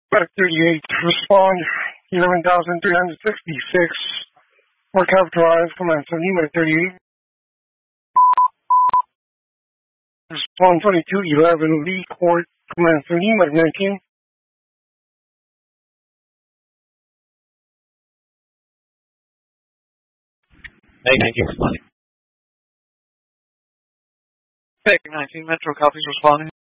538, respond 11,366. Mark Drive, command 38. Respond 2211, Lee Court, command 19. Hey, thank you for responding. Peg 19 Metro copies responding.